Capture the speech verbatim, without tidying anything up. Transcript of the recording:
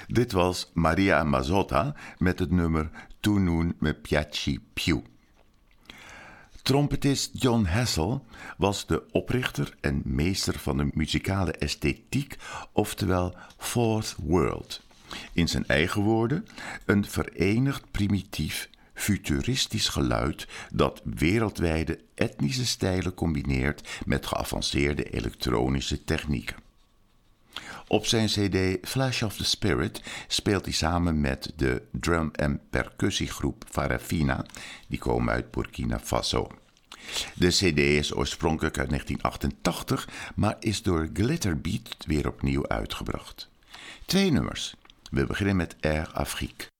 Dit was Maria Mazzotta met het nummer Tu non mi piaci più. Trompetist Jon Hassell was de oprichter en meester van de muzikale esthetiek, oftewel Fourth World. In zijn eigen woorden, een verenigd primitief, futuristisch geluid dat wereldwijde etnische stijlen combineert met geavanceerde elektronische technieken. Op zijn cd Flash of the Spirit speelt hij samen met de drum- en percussiegroep Farafina, die komen uit Burkina Faso. De cd is oorspronkelijk uit negentien achtentachtig, maar is door Glitterbeat weer opnieuw uitgebracht. Twee nummers. We beginnen met Air Afrique.